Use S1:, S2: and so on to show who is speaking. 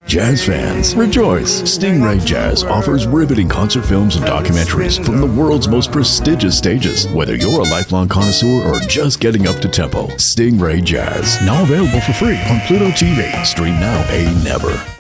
S1: Jazz fans, rejoice! Stingray Jazz offers riveting concert films and documentaries from the world's most prestigious stages. Whether you're a lifelong connoisseur or just getting up to tempo, Stingray Jazz, now available for free on Pluto TV. Stream now, pay never.